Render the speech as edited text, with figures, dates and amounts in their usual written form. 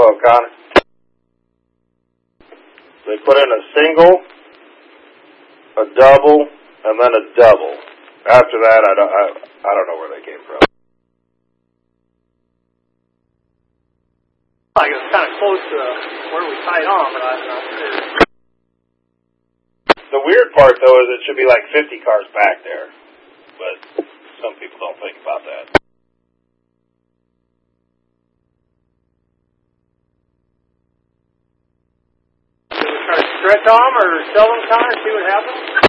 O'Connor. They put in a single, a double, and then a double. After that, I don't know where they came from. Like it was kind of close to where we tied on, but I'm not sure. The weird part, though, is it should be like 50 cars back there. But some people don't think about that. Should we try to stretch on them or sell them, Connor, see what happens?